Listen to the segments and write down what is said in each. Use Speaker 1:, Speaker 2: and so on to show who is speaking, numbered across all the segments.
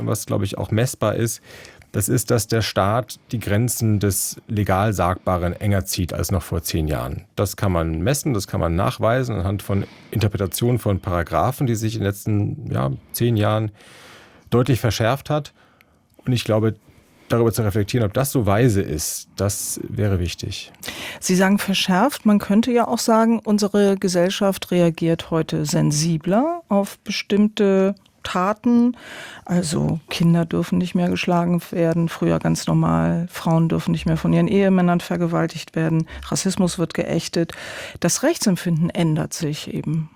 Speaker 1: was, glaube ich, auch messbar ist, das ist, dass der Staat die Grenzen des legal Sagbaren enger zieht als noch vor 10 Jahren. Das kann man messen, das kann man nachweisen anhand von Interpretationen von Paragraphen, die sich in den letzten 10 Jahren deutlich verschärft hat. Und ich glaube, darüber zu reflektieren, ob das so weise ist, das wäre wichtig.
Speaker 2: Sie sagen verschärft. Man könnte ja auch sagen, unsere Gesellschaft reagiert heute sensibler auf bestimmte Taten. Also Kinder dürfen nicht mehr geschlagen werden, früher ganz normal. Frauen dürfen nicht mehr von ihren Ehemännern vergewaltigt werden. Rassismus wird geächtet. Das Rechtsempfinden ändert sich eben.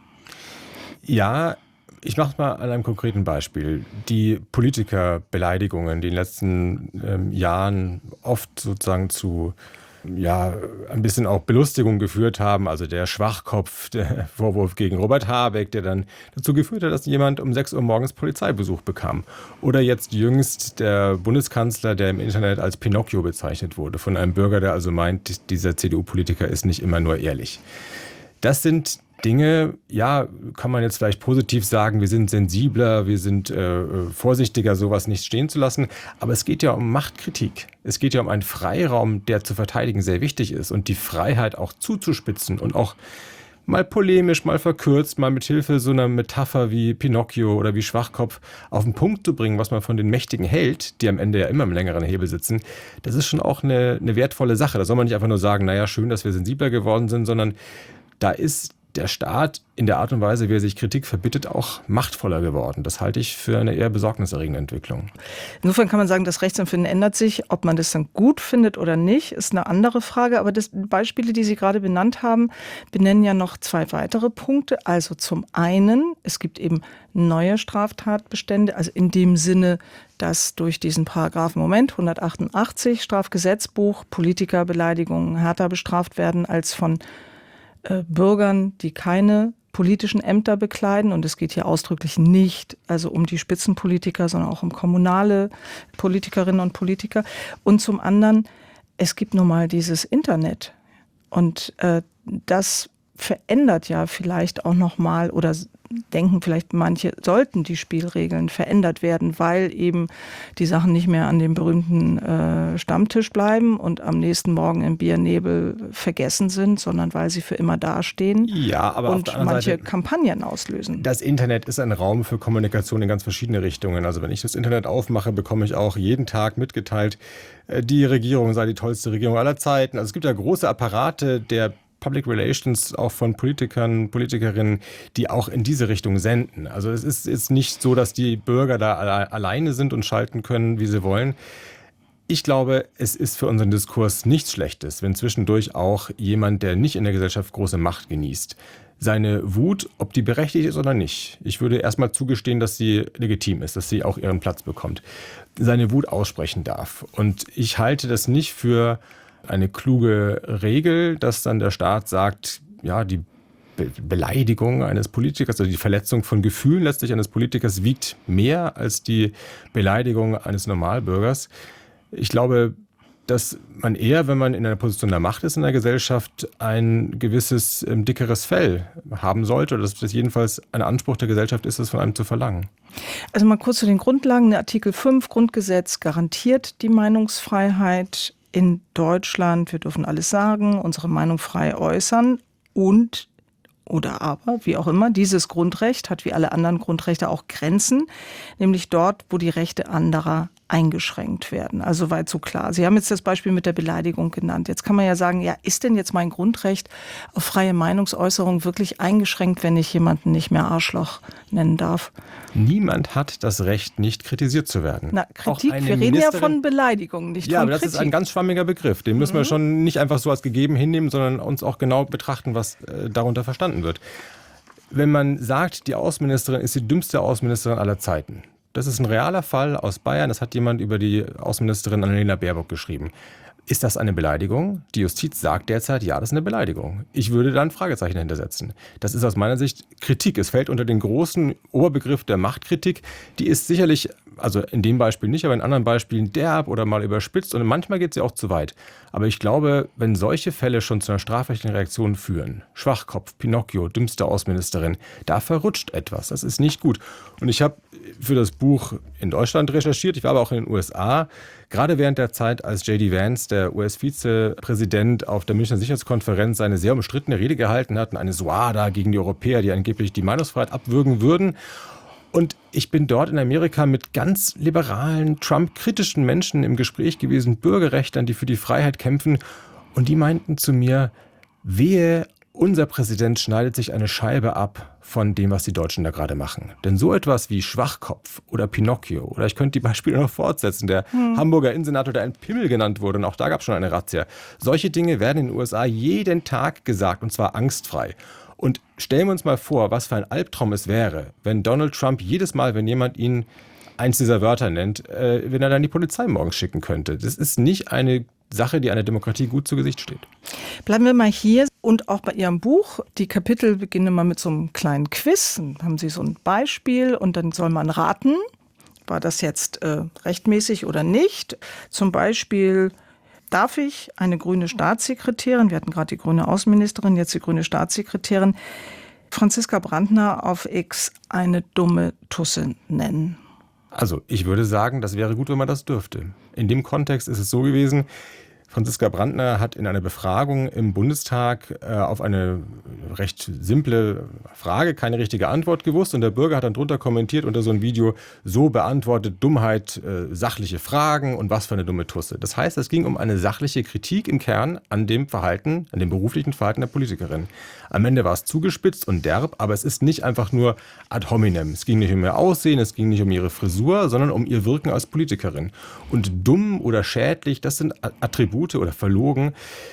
Speaker 1: Ja, ich mache es mal an einem konkreten Beispiel. Die Politikerbeleidigungen, die in den letzten Jahren oft sozusagen zu ein bisschen auch Belustigung geführt haben. Also der Schwachkopf, der Vorwurf gegen Robert Habeck, der dann dazu geführt hat, dass jemand um 6 Uhr morgens Polizeibesuch bekam. Oder jetzt jüngst der Bundeskanzler, der im Internet als Pinocchio bezeichnet wurde, von einem Bürger, der also meint, dieser CDU-Politiker ist nicht immer nur ehrlich. Das sind Dinge, kann man jetzt vielleicht positiv sagen, wir sind sensibler, wir sind vorsichtiger, sowas nicht stehen zu lassen. Aber es geht ja um Machtkritik. Es geht ja um einen Freiraum, der zu verteidigen sehr wichtig ist. Und die Freiheit auch zuzuspitzen und auch mal polemisch, mal verkürzt, mal mit Hilfe so einer Metapher wie Pinocchio oder wie Schwachkopf auf den Punkt zu bringen, was man von den Mächtigen hält, die am Ende ja immer im längeren Hebel sitzen. Das ist schon auch eine wertvolle Sache. Da soll man nicht einfach nur sagen, schön, dass wir sensibler geworden sind, sondern da ist der Staat in der Art und Weise, wie er sich Kritik verbittet, auch machtvoller geworden. Das halte ich für eine eher besorgniserregende Entwicklung.
Speaker 2: Insofern kann man sagen, das Rechtsempfinden ändert sich. Ob man das dann gut findet oder nicht, ist eine andere Frage. Aber die Beispiele, die Sie gerade benannt haben, benennen ja noch 2 weitere Punkte. Also zum einen, es gibt eben neue Straftatbestände, also in dem Sinne, dass durch diesen Paragraphen 188 Strafgesetzbuch Politikerbeleidigungen härter bestraft werden als von Bürgern, die keine politischen Ämter bekleiden. Und es geht hier ausdrücklich nicht um die Spitzenpolitiker, sondern auch um kommunale Politikerinnen und Politiker. Und zum anderen, es gibt nun mal dieses Internet. Und das verändert ja vielleicht auch noch mal oder denken vielleicht manche, sollten die Spielregeln verändert werden, weil eben die Sachen nicht mehr an dem berühmten Stammtisch bleiben und am nächsten Morgen im Biernebel vergessen sind, sondern weil sie für immer dastehen
Speaker 1: aber
Speaker 2: und manche Seite Kampagnen auslösen.
Speaker 1: Das Internet ist ein Raum für Kommunikation in ganz verschiedene Richtungen. Also wenn ich das Internet aufmache, bekomme ich auch jeden Tag mitgeteilt, die Regierung sei die tollste Regierung aller Zeiten. Also es gibt ja große Apparate der Public Relations auch von Politikern, Politikerinnen, die auch in diese Richtung senden. Also es ist nicht so, dass die Bürger da alleine sind und schalten können, wie sie wollen. Ich glaube, es ist für unseren Diskurs nichts Schlechtes, wenn zwischendurch auch jemand, der nicht in der Gesellschaft große Macht genießt, seine Wut, ob die berechtigt ist oder nicht, ich würde erstmal zugestehen, dass sie legitim ist, dass sie auch ihren Platz bekommt, seine Wut aussprechen darf. Und ich halte das nicht für eine kluge Regel, dass dann der Staat sagt, die Beleidigung eines Politikers, also die Verletzung von Gefühlen letztlich eines Politikers wiegt mehr als die Beleidigung eines Normalbürgers. Ich glaube, dass man eher, wenn man in einer Position der Macht ist in der Gesellschaft, ein gewisses dickeres Fell haben sollte, oder dass das jedenfalls ein Anspruch der Gesellschaft ist, das von einem zu verlangen.
Speaker 2: Also mal kurz zu den Grundlagen. Der Artikel 5 Grundgesetz garantiert die Meinungsfreiheit in Deutschland. Wir dürfen alles sagen, unsere Meinung frei äußern aber, wie auch immer, dieses Grundrecht hat wie alle anderen Grundrechte auch Grenzen, nämlich dort, wo die Rechte anderer eingeschränkt werden. Also weit so klar. Sie haben jetzt das Beispiel mit der Beleidigung genannt. Jetzt kann man ja sagen, ist denn jetzt mein Grundrecht auf freie Meinungsäußerung wirklich eingeschränkt, wenn ich jemanden nicht mehr Arschloch nennen darf?
Speaker 1: Niemand hat das Recht, nicht kritisiert zu werden.
Speaker 2: Kritik, wir reden ja von Beleidigung, nicht von
Speaker 1: aber
Speaker 2: Kritik.
Speaker 1: Das ist ein ganz schwammiger Begriff. Den müssen wir schon nicht einfach so als gegeben hinnehmen, sondern uns auch genau betrachten, was darunter verstanden wird. Wenn man sagt, die Außenministerin ist die dümmste Außenministerin aller Zeiten, das ist ein realer Fall aus Bayern, das hat jemand über die Außenministerin Annalena Baerbock geschrieben. Ist das eine Beleidigung? Die Justiz sagt derzeit, ja, das ist eine Beleidigung. Ich würde da ein Fragezeichen hintersetzen. Das ist aus meiner Sicht Kritik. Es fällt unter den großen Oberbegriff der Machtkritik. Die ist sicherlich Also in dem Beispiel nicht, aber in anderen Beispielen derb oder mal überspitzt und manchmal geht sie auch zu weit. Aber ich glaube, wenn solche Fälle schon zu einer strafrechtlichen Reaktion führen, Schwachkopf, Pinocchio, dümmste Außenministerin, da verrutscht etwas. Das ist nicht gut. Und ich habe für das Buch in Deutschland recherchiert, ich war aber auch in den USA, gerade während der Zeit, als J.D. Vance, der US-Vizepräsident, auf der Münchner Sicherheitskonferenz seine sehr umstrittene Rede gehalten hat, eine Suada gegen die Europäer, die angeblich die Meinungsfreiheit abwürgen würden. Und ich bin dort in Amerika mit ganz liberalen, Trump-kritischen Menschen im Gespräch gewesen, Bürgerrechtlern, die für die Freiheit kämpfen. Und die meinten zu mir, wehe, unser Präsident schneidet sich eine Scheibe ab von dem, was die Deutschen da gerade machen. Denn so etwas wie Schwachkopf oder Pinocchio, oder ich könnte die Beispiele noch fortsetzen, der Hamburger Innensenator, der ein Pimmel genannt wurde, und auch da gab es schon eine Razzia. Solche Dinge werden in den USA jeden Tag gesagt, und zwar angstfrei. Und stellen wir uns mal vor, was für ein Albtraum es wäre, wenn Donald Trump jedes Mal, wenn jemand ihn eins dieser Wörter nennt, wenn er dann die Polizei morgens schicken könnte. Das ist nicht eine Sache, die einer Demokratie gut zu Gesicht steht.
Speaker 2: Bleiben wir mal hier und auch bei Ihrem Buch. Die Kapitel beginnen mal mit so einem kleinen Quiz. Dann haben Sie so ein Beispiel und dann soll man raten, war das jetzt rechtmäßig oder nicht. Zum Beispiel: Darf ich eine grüne Staatssekretärin, wir hatten gerade die grüne Außenministerin, jetzt die grüne Staatssekretärin, Franziska Brandner auf X eine dumme Tusse nennen?
Speaker 1: Also ich würde sagen, das wäre gut, wenn man das dürfte. In dem Kontext ist es so gewesen, Franziska Brandner hat in einer Befragung im Bundestag auf eine recht simple Frage keine richtige Antwort gewusst. Und der Bürger hat dann drunter kommentiert unter so ein Video: So beantwortet Dummheit sachliche Fragen und was für eine dumme Tusse. Das heißt, es ging um eine sachliche Kritik im Kern an dem Verhalten, an dem beruflichen Verhalten der Politikerin. Am Ende war es zugespitzt und derb, aber es ist nicht einfach nur ad hominem. Es ging nicht um ihr Aussehen, es ging nicht um ihre Frisur, sondern um ihr Wirken als Politikerin. Und dumm oder schädlich, das sind Attribute oder verlogen,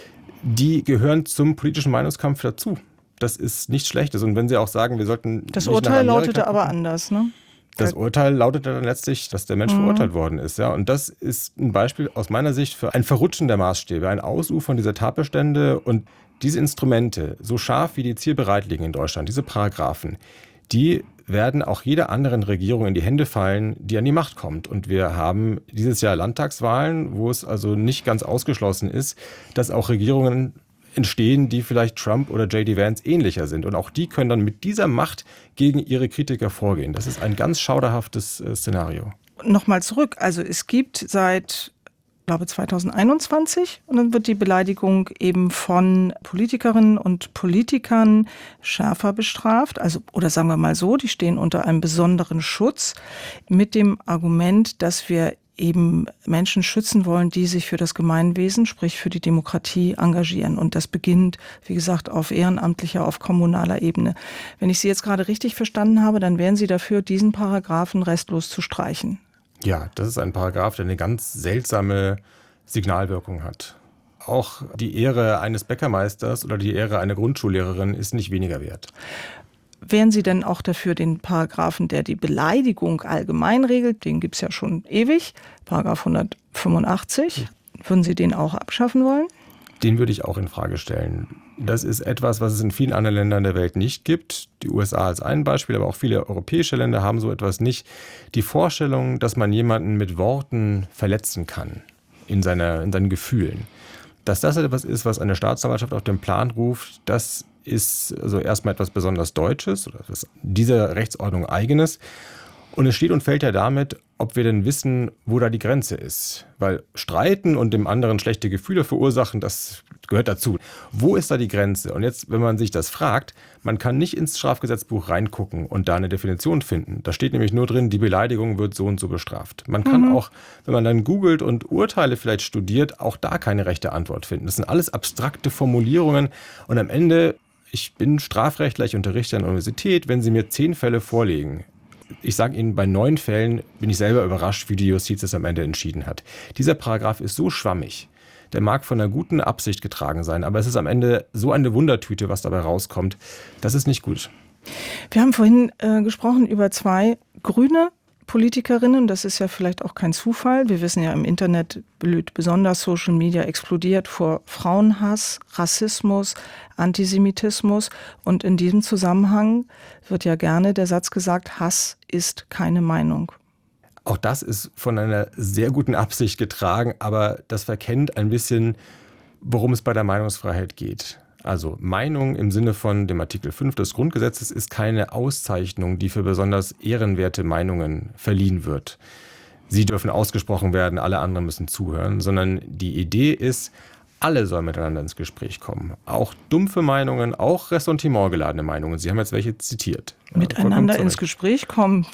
Speaker 1: die gehören zum politischen Meinungskampf dazu. Das ist nichts Schlechtes. Und wenn Sie auch sagen, wir sollten...
Speaker 2: Das Urteil lautete aber anders, ne?
Speaker 1: Das Urteil lautete dann letztlich, dass der Mensch verurteilt worden ist. Ja? Und das ist ein Beispiel aus meiner Sicht für ein Verrutschen der Maßstäbe, ein Ausufern dieser Tatbestände. Und diese Instrumente, so scharf wie die jetzt hier bereit liegen in Deutschland, diese Paragraphen, die werden auch jeder anderen Regierung in die Hände fallen, die an die Macht kommt. Und wir haben dieses Jahr Landtagswahlen, wo es also nicht ganz ausgeschlossen ist, dass auch Regierungen entstehen, die vielleicht Trump oder J.D. Vance ähnlicher sind. Und auch die können dann mit dieser Macht gegen ihre Kritiker vorgehen. Das ist ein ganz schauderhaftes Szenario.
Speaker 2: Nochmal zurück. Also es gibt seit, glaube 2021, und dann wird die Beleidigung eben von Politikerinnen und Politikern schärfer bestraft. Also, oder sagen wir mal so, die stehen unter einem besonderen Schutz mit dem Argument, dass wir eben Menschen schützen wollen, die sich für das Gemeinwesen, sprich für die Demokratie, engagieren. Und das beginnt, wie gesagt, auf ehrenamtlicher, auf kommunaler Ebene. Wenn ich Sie jetzt gerade richtig verstanden habe, dann wären Sie dafür, diesen Paragraphen restlos zu streichen.
Speaker 1: Ja, das ist ein Paragraph, der eine ganz seltsame Signalwirkung hat. Auch die Ehre eines Bäckermeisters oder die Ehre einer Grundschullehrerin ist nicht weniger wert.
Speaker 2: Wären Sie denn auch dafür, den Paragraphen, der die Beleidigung allgemein regelt, den gibt es ja schon ewig, Paragraph 185, würden Sie den auch abschaffen wollen?
Speaker 1: Den würde ich auch in Frage stellen. Das ist etwas, was es in vielen anderen Ländern der Welt nicht gibt. Die USA als ein Beispiel, aber auch viele europäische Länder haben so etwas nicht. Die Vorstellung, dass man jemanden mit Worten verletzen kann in seinen Gefühlen, dass das etwas ist, was eine Staatsanwaltschaft auf den Plan ruft, das ist also erstmal etwas besonders Deutsches oder etwas dieser Rechtsordnung Eigenes. Und es steht und fällt ja damit, ob wir denn wissen, wo da die Grenze ist. Weil Streiten und dem anderen schlechte Gefühle verursachen, das gehört dazu. Wo ist da die Grenze? Und jetzt, wenn man sich das fragt, man kann nicht ins Strafgesetzbuch reingucken und da eine Definition finden. Da steht nämlich nur drin, die Beleidigung wird so und so bestraft. Man kann auch, wenn man dann googelt und Urteile vielleicht studiert, auch da keine rechte Antwort finden. Das sind alles abstrakte Formulierungen. Und am Ende, ich bin Strafrechtler, ich unterrichte an der Universität, wenn Sie mir 10 Fälle vorlegen, ich sage Ihnen, bei 9 Fällen bin ich selber überrascht, wie die Justiz es am Ende entschieden hat. Dieser Paragraph ist so schwammig. Der mag von einer guten Absicht getragen sein, aber es ist am Ende so eine Wundertüte, was dabei rauskommt. Das ist nicht gut.
Speaker 2: Wir haben vorhin gesprochen über 2 grüne Politikerinnen. Das ist ja vielleicht auch kein Zufall. Wir wissen ja, im Internet blüht besonders Social Media explodiert vor Frauenhass, Rassismus, Antisemitismus. Und in diesem Zusammenhang wird ja gerne der Satz gesagt, Hass ist keine Meinung.
Speaker 1: Auch das ist von einer sehr guten Absicht getragen, aber das verkennt ein bisschen, worum es bei der Meinungsfreiheit geht. Also Meinung im Sinne von dem Artikel 5 des Grundgesetzes ist keine Auszeichnung, die für besonders ehrenwerte Meinungen verliehen wird. Sie dürfen ausgesprochen werden, alle anderen müssen zuhören, sondern die Idee ist, alle sollen miteinander ins Gespräch kommen. Auch dumpfe Meinungen, auch ressentimentgeladene Meinungen. Sie haben jetzt welche zitiert.
Speaker 2: Miteinander ins Gespräch kommen,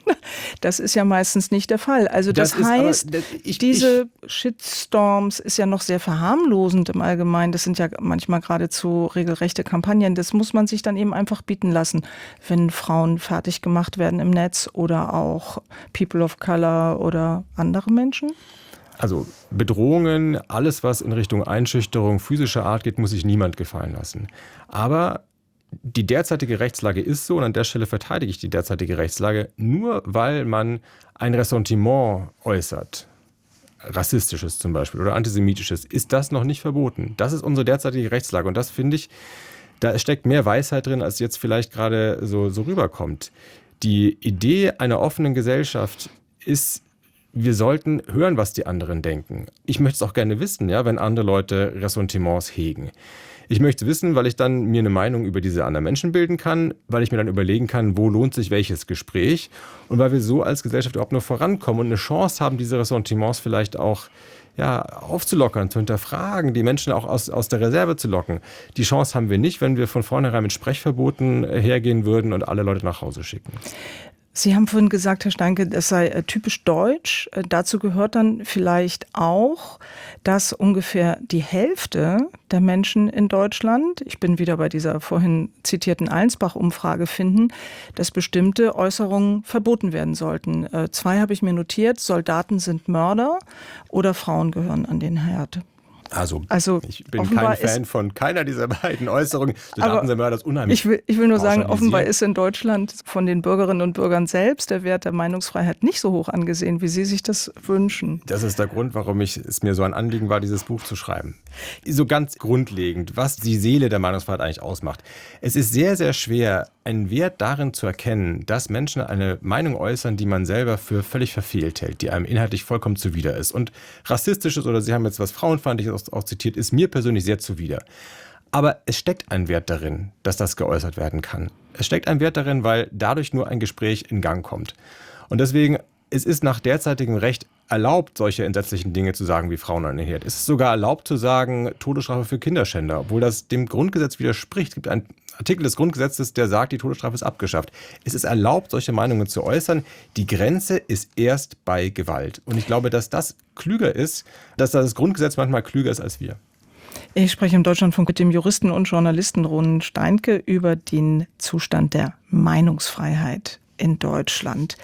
Speaker 2: das ist ja meistens nicht der Fall. Also das heißt, diese Shitstorms ist ja noch sehr verharmlosend im Allgemeinen. Das sind ja manchmal geradezu regelrechte Kampagnen. Das muss man sich dann eben einfach bieten lassen, wenn Frauen fertig gemacht werden im Netz oder auch People of Color oder andere Menschen.
Speaker 1: Also Bedrohungen, alles was in Richtung Einschüchterung physischer Art geht, muss sich niemand gefallen lassen. Aber die derzeitige Rechtslage ist so, und an der Stelle verteidige ich die derzeitige Rechtslage, nur weil man ein Ressentiment äußert, rassistisches zum Beispiel oder antisemitisches, ist das noch nicht verboten. Das ist unsere derzeitige Rechtslage und das finde ich, da steckt mehr Weisheit drin, als jetzt vielleicht gerade so rüberkommt. Die Idee einer offenen Gesellschaft ist, wir sollten hören, was die anderen denken. Ich möchte es auch gerne wissen, ja, wenn andere Leute Ressentiments hegen. Ich möchte wissen, weil ich dann mir eine Meinung über diese anderen Menschen bilden kann, weil ich mir dann überlegen kann, wo lohnt sich welches Gespräch und weil wir so als Gesellschaft überhaupt nur vorankommen und eine Chance haben, diese Ressentiments vielleicht auch aufzulockern, zu hinterfragen, die Menschen auch aus der Reserve zu locken. Die Chance haben wir nicht, wenn wir von vornherein mit Sprechverboten hergehen würden und alle Leute nach Hause schicken.
Speaker 2: Sie haben vorhin gesagt, Herr Steinke, das sei typisch deutsch. Dazu gehört dann vielleicht auch, dass ungefähr die Hälfte der Menschen in Deutschland, ich bin wieder bei dieser vorhin zitierten Allensbach-Umfrage, finden, dass bestimmte Äußerungen verboten werden sollten. 2 habe ich mir notiert: Soldaten sind Mörder oder Frauen gehören an den Herd.
Speaker 1: Also ich bin kein Fan von keiner dieser beiden Äußerungen. Soldaten sind Mörder, das ist unheimlich.
Speaker 2: Ich will nur sagen, offenbar ist in Deutschland von den Bürgerinnen und Bürgern selbst der Wert der Meinungsfreiheit nicht so hoch angesehen, wie Sie sich das wünschen.
Speaker 1: Das ist der Grund, warum es mir so ein Anliegen war, dieses Buch zu schreiben. So ganz grundlegend, was die Seele der Meinungsfreiheit eigentlich ausmacht. Es ist sehr, sehr schwer, einen Wert darin zu erkennen, dass Menschen eine Meinung äußern, die man selber für völlig verfehlt hält, die einem inhaltlich vollkommen zuwider ist. Und rassistisches, oder Sie haben jetzt was Frauenfeindliches auch zitiert, ist mir persönlich sehr zuwider. Aber es steckt ein Wert darin, dass das geäußert werden kann. Es steckt ein Wert darin, weil dadurch nur ein Gespräch in Gang kommt. Und deswegen, es ist nach derzeitigem Recht erlaubt, solche entsetzlichen Dinge zu sagen wie Frauen an den Herd. Es ist sogar erlaubt zu sagen, Todesstrafe für Kinderschänder, obwohl das dem Grundgesetz widerspricht. Es gibt einen Artikel des Grundgesetzes, der sagt, die Todesstrafe ist abgeschafft. Es ist erlaubt, solche Meinungen zu äußern. Die Grenze ist erst bei Gewalt. Und ich glaube, dass das klüger ist, dass das Grundgesetz manchmal klüger ist als wir.
Speaker 2: Ich spreche im Deutschlandfunk mit dem Juristen und Journalisten Ronen Steinke über den Zustand der Meinungsfreiheit in Deutschland.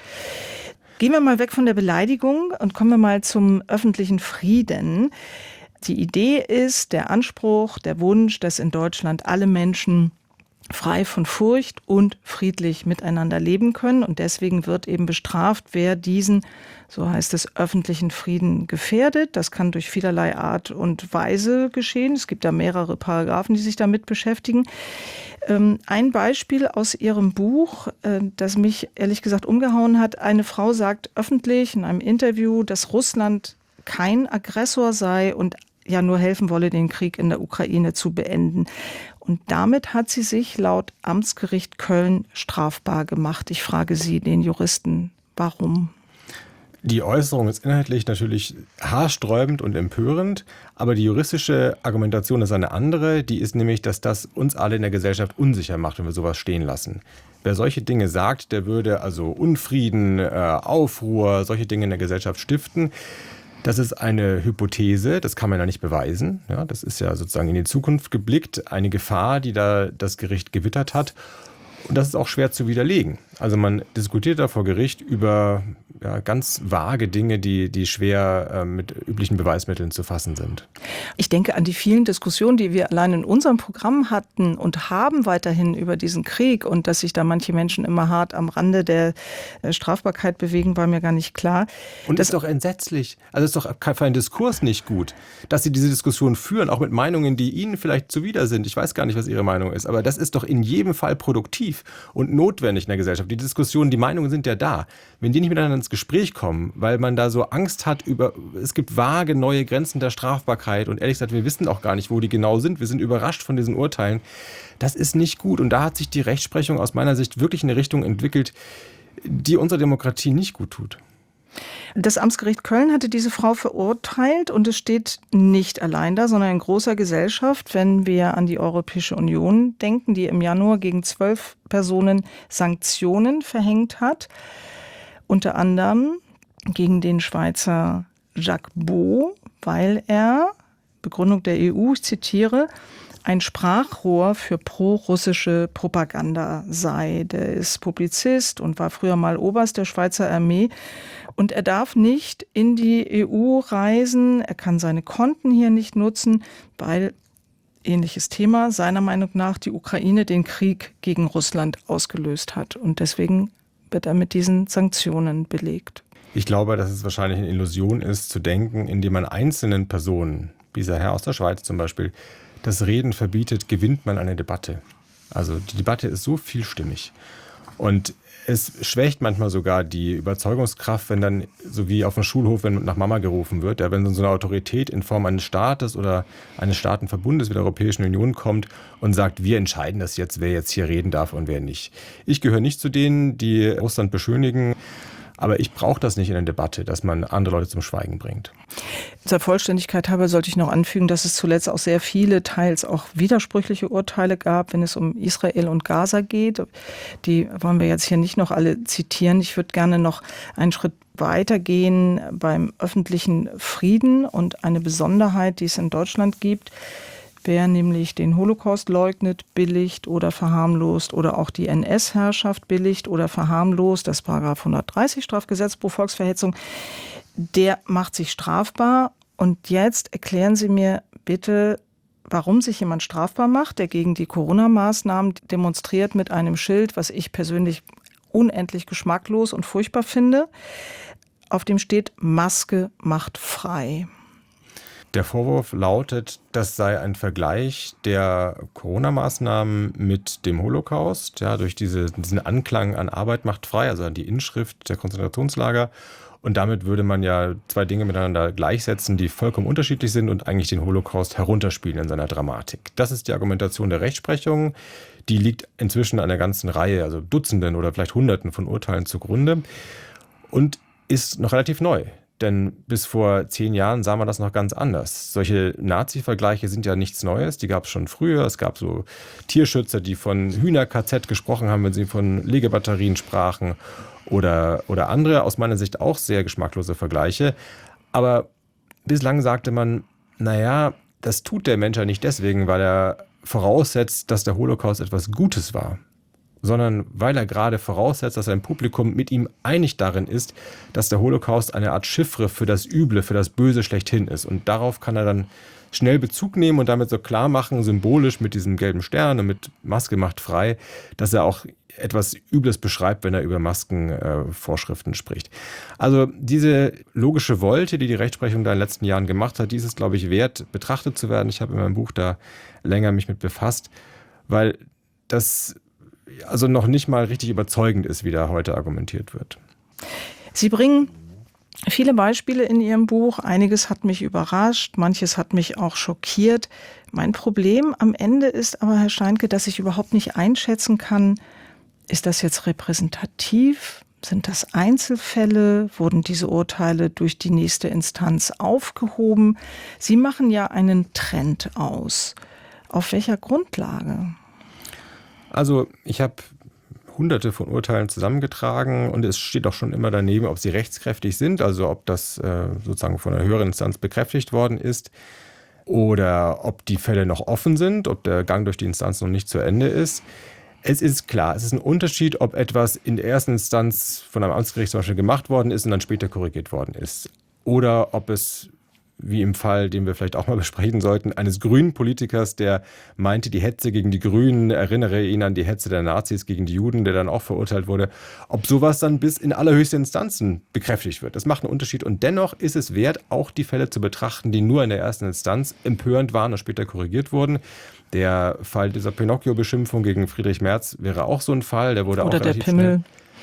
Speaker 2: Gehen wir mal weg von der Beleidigung und kommen wir mal zum öffentlichen Frieden. Die Idee ist, der Anspruch, der Wunsch, dass in Deutschland alle Menschen frei von Furcht und friedlich miteinander leben können. Und deswegen wird eben bestraft, wer diesen, so heißt es, öffentlichen Frieden gefährdet. Das kann durch vielerlei Art und Weise geschehen. Es gibt da mehrere Paragraphen, die sich damit beschäftigen. Ein Beispiel aus Ihrem Buch, das mich ehrlich gesagt umgehauen hat. Eine Frau sagt öffentlich in einem Interview, dass Russland kein Aggressor sei und ja nur helfen wolle, den Krieg in der Ukraine zu beenden. Und damit hat sie sich laut Amtsgericht Köln strafbar gemacht. Ich frage Sie, den Juristen, warum?
Speaker 1: Die Äußerung ist inhaltlich natürlich haarsträubend und empörend, aber die juristische Argumentation ist eine andere. Die ist nämlich, dass das uns alle in der Gesellschaft unsicher macht, wenn wir sowas stehen lassen. Wer solche Dinge sagt, der würde also Unfrieden, Aufruhr, solche Dinge in der Gesellschaft stiften. Das ist eine Hypothese, das kann man ja nicht beweisen. Ja, das ist ja sozusagen in die Zukunft geblickt, eine Gefahr, die da das Gericht gewittert hat. Und das ist auch schwer zu widerlegen. Also man diskutiert da vor Gericht über ganz vage Dinge, die schwer mit üblichen Beweismitteln zu fassen sind.
Speaker 2: Ich denke an die vielen Diskussionen, die wir allein in unserem Programm hatten und haben weiterhin über diesen Krieg und dass sich da manche Menschen immer hart am Rande der Strafbarkeit bewegen, war mir gar nicht klar.
Speaker 1: Und das ist doch entsetzlich. Also es ist doch für einen Diskurs nicht gut, dass Sie diese Diskussion führen, auch mit Meinungen, die Ihnen vielleicht zuwider sind. Ich weiß gar nicht, was Ihre Meinung ist, aber das ist doch in jedem Fall produktiv und notwendig in der Gesellschaft. Die Diskussionen, die Meinungen sind ja da. Wenn die nicht miteinander ins Gespräch kommen, weil man da so Angst hat es gibt vage neue Grenzen der Strafbarkeit und ehrlich gesagt, wir wissen auch gar nicht, wo die genau sind. Wir sind überrascht von diesen Urteilen. Das ist nicht gut und da hat sich die Rechtsprechung aus meiner Sicht wirklich in eine Richtung entwickelt, die unserer Demokratie nicht gut tut.
Speaker 2: Das Amtsgericht Köln hatte diese Frau verurteilt und es steht nicht allein da, sondern in großer Gesellschaft, wenn wir an die Europäische Union denken, die im Januar gegen 12 Personen Sanktionen verhängt hat. Unter anderem gegen den Schweizer Jacques Beau, weil er, Begründung der EU, ich zitiere, ein Sprachrohr für pro-russische Propaganda sei. Der ist Publizist und war früher mal Oberst der Schweizer Armee. Und er darf nicht in die EU reisen, er kann seine Konten hier nicht nutzen, weil, ähnliches Thema, seiner Meinung nach die Ukraine den Krieg gegen Russland ausgelöst hat. Und deswegen wird er mit diesen Sanktionen belegt.
Speaker 1: Ich glaube, dass es wahrscheinlich eine Illusion ist, zu denken, indem man einzelnen Personen, dieser Herr aus der Schweiz zum Beispiel, das Reden verbietet, gewinnt man eine Debatte. Also die Debatte ist so vielstimmig. Und es schwächt manchmal sogar die Überzeugungskraft, wenn dann, so wie auf dem Schulhof, wenn nach Mama gerufen wird, ja, wenn so eine Autorität in Form eines Staates oder eines Staatenverbundes wie der Europäischen Union kommt und sagt, wir entscheiden das jetzt, wer jetzt hier reden darf und wer nicht. Ich gehöre nicht zu denen, die Russland beschönigen. Aber ich brauche das nicht in der Debatte, dass man andere Leute zum Schweigen bringt.
Speaker 2: Zur Vollständigkeit halber sollte ich noch anfügen, dass es zuletzt auch sehr viele, teils auch widersprüchliche Urteile gab, wenn es um Israel und Gaza geht. Die wollen wir jetzt hier nicht noch alle zitieren. Ich würde gerne noch einen Schritt weitergehen beim öffentlichen Frieden und eine Besonderheit, die es in Deutschland gibt. Wer nämlich den Holocaust leugnet, billigt oder verharmlost oder auch die NS-Herrschaft billigt oder verharmlost, das Paragraph 130 Strafgesetzbuch Volksverhetzung, der macht sich strafbar. Und jetzt erklären Sie mir bitte, warum sich jemand strafbar macht, der gegen die Corona-Maßnahmen demonstriert mit einem Schild, was ich persönlich unendlich geschmacklos und furchtbar finde. Auf dem steht, Maske macht frei.
Speaker 1: Der Vorwurf lautet, das sei ein Vergleich der Corona-Maßnahmen mit dem Holocaust, ja, durch diesen Anklang an Arbeit macht frei, also an die Inschrift der Konzentrationslager. Und damit würde man ja zwei Dinge miteinander gleichsetzen, die vollkommen unterschiedlich sind und eigentlich den Holocaust herunterspielen in seiner Dramatik. Das ist die Argumentation der Rechtsprechung. Die liegt inzwischen einer ganzen Reihe, also Dutzenden oder vielleicht Hunderten von Urteilen zugrunde und ist noch relativ neu. Denn bis vor 10 Jahren sah man das noch ganz anders. Solche Nazi-Vergleiche sind ja nichts Neues, die gab es schon früher. Es gab so Tierschützer, die von Hühner-KZ gesprochen haben, wenn sie von Legebatterien sprachen oder andere, aus meiner Sicht auch sehr geschmacklose Vergleiche. Aber bislang sagte man, naja, das tut der Mensch ja nicht deswegen, weil er voraussetzt, dass der Holocaust etwas Gutes war, sondern weil er gerade voraussetzt, dass ein Publikum mit ihm einig darin ist, dass der Holocaust eine Art Chiffre für das Üble, für das Böse schlechthin ist. Und darauf kann er dann schnell Bezug nehmen und damit so klar machen, symbolisch mit diesem gelben Stern und mit Maske macht frei, dass er auch etwas Übles beschreibt, wenn er über Maskenvorschriften spricht. Also diese logische Wolte, die Rechtsprechung da in den letzten Jahren gemacht hat, die ist es, glaube ich, wert, betrachtet zu werden. Ich habe in meinem Buch da länger mich mit befasst, weil das also noch nicht mal richtig überzeugend ist, wie da heute argumentiert wird.
Speaker 2: Sie bringen viele Beispiele in Ihrem Buch. Einiges hat mich überrascht, manches hat mich auch schockiert. Mein Problem am Ende ist aber, Herr Steinke, dass ich überhaupt nicht einschätzen kann, ist das jetzt repräsentativ? Sind das Einzelfälle? Wurden diese Urteile durch die nächste Instanz aufgehoben? Sie machen ja einen Trend aus. Auf welcher Grundlage?
Speaker 1: Also ich habe Hunderte von Urteilen zusammengetragen und es steht auch schon immer daneben, ob sie rechtskräftig sind, also ob das sozusagen von einer höheren Instanz bekräftigt worden ist oder ob die Fälle noch offen sind, ob der Gang durch die Instanz noch nicht zu Ende ist. Es ist klar, es ist ein Unterschied, ob etwas in der ersten Instanz von einem Amtsgericht zum Beispiel gemacht worden ist und dann später korrigiert worden ist. Oder ob es, wie im Fall, den wir vielleicht auch mal besprechen sollten, eines grünen Politikers, der meinte, die Hetze gegen die Grünen erinnere ihn an die Hetze der Nazis gegen die Juden, der dann auch verurteilt wurde, ob sowas dann bis in allerhöchste Instanzen bekräftigt wird. Das macht einen Unterschied und dennoch ist es wert, auch die Fälle zu betrachten, die nur in der ersten Instanz empörend waren und später korrigiert wurden. Der Fall dieser Pinocchio-Beschimpfung gegen Friedrich Merz wäre auch so ein Fall, der wurde
Speaker 2: oder
Speaker 1: auch relativ
Speaker 2: der Pimmel.
Speaker 1: schnell.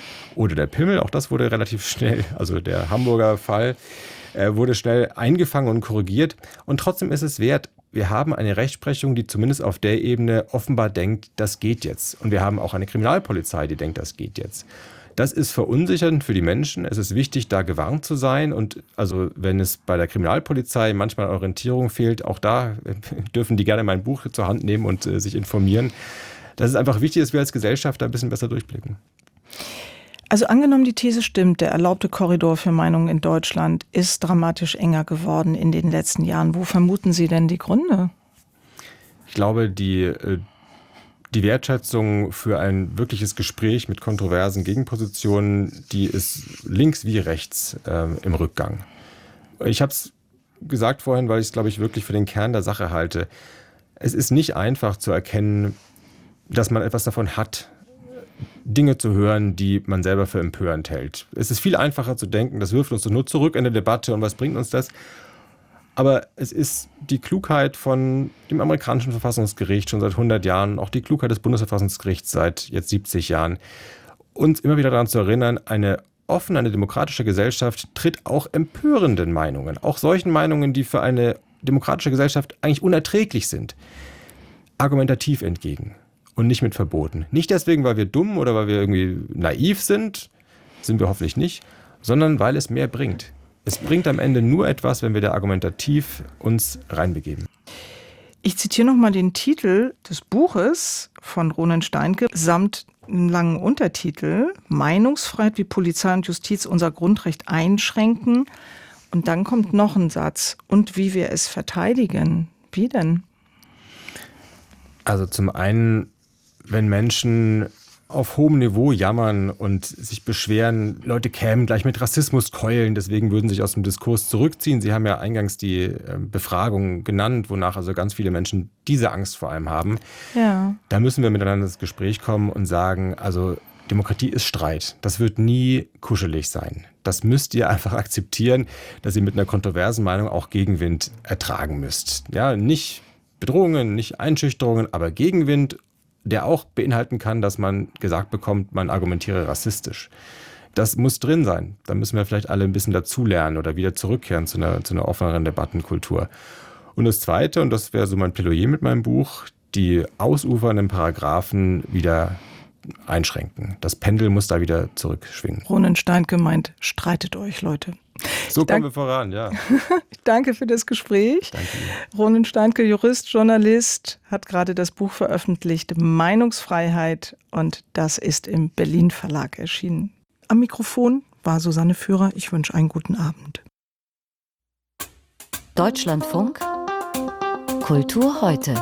Speaker 1: Oder der Pimmel, auch das wurde relativ schnell, also der Hamburger Fall, wurde schnell eingefangen und korrigiert. Und trotzdem ist es wert, wir haben eine Rechtsprechung, die zumindest auf der Ebene offenbar denkt, das geht jetzt. Und wir haben auch eine Kriminalpolizei, die denkt, das geht jetzt. Das ist verunsichernd für die Menschen. Es ist wichtig, da gewarnt zu sein. Und also wenn es bei der Kriminalpolizei manchmal Orientierung fehlt, auch da dürfen die gerne mein Buch zur Hand nehmen und sich informieren. Das ist einfach wichtig, dass wir als Gesellschaft da ein bisschen besser durchblicken.
Speaker 2: Also angenommen, die These stimmt, der erlaubte Korridor für Meinungen in Deutschland ist dramatisch enger geworden in den letzten Jahren. Wo vermuten Sie denn die Gründe?
Speaker 1: Ich glaube, die Wertschätzung für ein wirkliches Gespräch mit kontroversen Gegenpositionen, die ist links wie rechts im Rückgang. Ich habe es gesagt vorhin, weil ich es, glaube ich, wirklich für den Kern der Sache halte. Es ist nicht einfach zu erkennen, dass man etwas davon hat, Dinge zu hören, die man selber für empörend hält. Es ist viel einfacher zu denken, das wirft uns doch nur zurück in der Debatte und was bringt uns das? Aber es ist die Klugheit von dem amerikanischen Verfassungsgericht schon seit 100 Jahren, auch die Klugheit des Bundesverfassungsgerichts seit jetzt 70 Jahren, uns immer wieder daran zu erinnern, eine offene, eine demokratische Gesellschaft tritt auch empörenden Meinungen, auch solchen Meinungen, die für eine demokratische Gesellschaft eigentlich unerträglich sind, argumentativ entgegen. Und nicht mit Verboten. Nicht deswegen, weil wir dumm oder weil wir irgendwie naiv sind wir hoffentlich nicht, sondern weil es mehr bringt. Es bringt am Ende nur etwas, wenn wir da argumentativ uns reinbegeben.
Speaker 2: Ich zitiere nochmal den Titel des Buches von Ronen Steinke samt einem langen Untertitel: Meinungsfreiheit, wie Polizei und Justiz unser Grundrecht einschränken. Und dann kommt noch ein Satz: und wie wir es verteidigen. Wie denn?
Speaker 1: Also zum einen, wenn Menschen auf hohem Niveau jammern und sich beschweren, Leute kämen gleich mit Rassismuskeulen, deswegen würden sich aus dem Diskurs zurückziehen. Sie haben ja eingangs die Befragung genannt, wonach also ganz viele Menschen diese Angst vor allem haben. Ja. Da müssen wir miteinander ins Gespräch kommen und sagen, also Demokratie ist Streit. Das wird nie kuschelig sein. Das müsst ihr einfach akzeptieren, dass ihr mit einer kontroversen Meinung auch Gegenwind ertragen müsst. Ja, nicht Bedrohungen, nicht Einschüchterungen, aber Gegenwind, der auch beinhalten kann, dass man gesagt bekommt, man argumentiere rassistisch. Das muss drin sein. Da müssen wir vielleicht alle ein bisschen dazulernen oder wieder zurückkehren zu einer offeneren Debattenkultur. Und das Zweite, und das wäre so mein Plädoyer mit meinem Buch, die ausufernden Paragraphen wieder einschränken. Das Pendel muss da wieder zurückschwingen.
Speaker 2: Ronen Steinke meint, streitet euch, Leute.
Speaker 1: So kommen wir voran, ja.
Speaker 2: Ich danke für das Gespräch.
Speaker 1: Danke Ihnen.
Speaker 2: Ronen Steinke, Jurist, Journalist, hat gerade das Buch veröffentlicht, Meinungsfreiheit, und das ist im Berlin Verlag erschienen. Am Mikrofon war Susanne Führer. Ich wünsche einen guten Abend.
Speaker 3: Deutschlandfunk Kultur heute.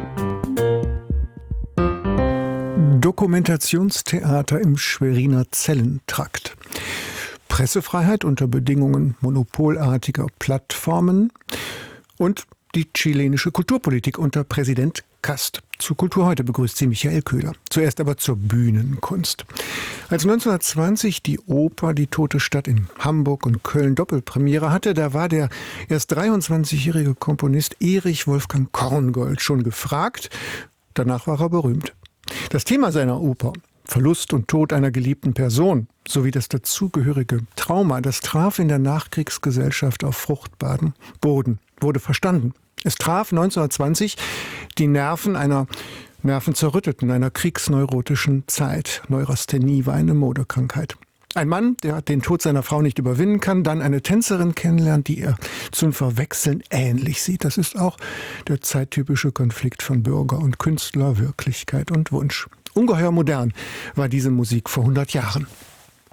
Speaker 4: Dokumentationstheater im Schweriner Zellentrakt. Pressefreiheit unter Bedingungen monopolartiger Plattformen und die chilenische Kulturpolitik unter Präsident Kast. Zu Kultur heute begrüßt sie Michael Köhler. Zuerst aber zur Bühnenkunst. Als 1920 die Oper Die Tote Stadt in Hamburg und Köln Doppelpremiere hatte, da war der erst 23-jährige Komponist Erich Wolfgang Korngold schon gefragt. Danach war er berühmt. Das Thema seiner Oper, Verlust und Tod einer geliebten Person, sowie das dazugehörige Trauma, das traf in der Nachkriegsgesellschaft auf fruchtbaren Boden, wurde verstanden. Es traf 1920 die Nerven einer nervenzerrütteten, einer kriegsneurotischen Zeit. Neurasthenie war eine Modekrankheit. Ein Mann, der den Tod seiner Frau nicht überwinden kann, dann eine Tänzerin kennenlernt, die er zum Verwechseln ähnlich sieht. Das ist auch der zeittypische Konflikt von Bürger und Künstler, Wirklichkeit und Wunsch. Ungeheuer modern war diese Musik vor 100 Jahren.